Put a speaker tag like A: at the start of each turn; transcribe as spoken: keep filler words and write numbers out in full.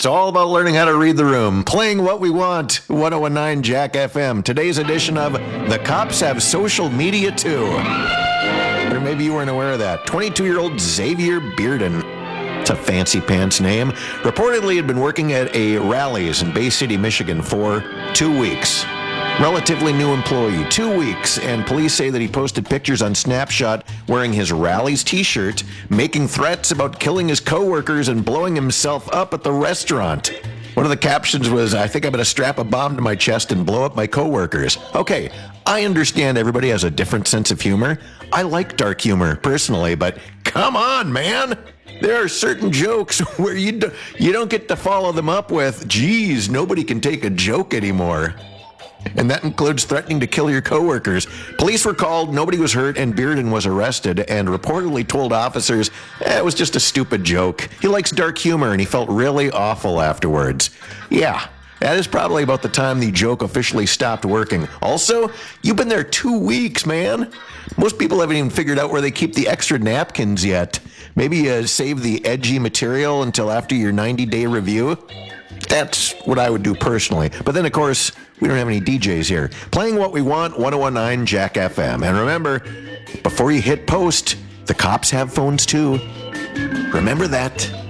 A: all about learning how to read the room. Playing what we want. one oh one nine Jack F M. Today's edition of The Cops Have Social Media Too. Or maybe you weren't aware of that. twenty-two-year-old Xavier Bearden. It's a fancy pants name. Reportedly had been working at a Rally's in Bay City, Michigan for two weeks. Relatively new employee, two weeks, and police say that he posted pictures on Snapshot wearing his Rally's t-shirt, making threats about killing his coworkers and blowing himself up at the restaurant. One of the captions was, "I think I'm going to strap a bomb to my chest and blow up my coworkers." Okay, I understand everybody has a different sense of humor. I like dark humor, personally, but come on, man! There are certain jokes where you, do, you don't get to follow them up with, "Geez, nobody can take a joke anymore." And that includes threatening to kill your coworkers. Police were called, nobody was hurt, and Bearden was arrested and reportedly told officers eh, it was just a stupid joke. He likes dark humor and he felt really awful afterwards. Yeah, that is probably about the time the joke officially stopped working. Also, you've been there two weeks, man. Most people haven't even figured out where they keep the extra napkins yet. Maybe uh, save the edgy material until after your ninety-day review. That's what I would do personally. But then, of course, we don't have any D Js here. Playing what we want, one oh one nine Jack F M. And remember, before you hit post, the cops have phones too. Remember that.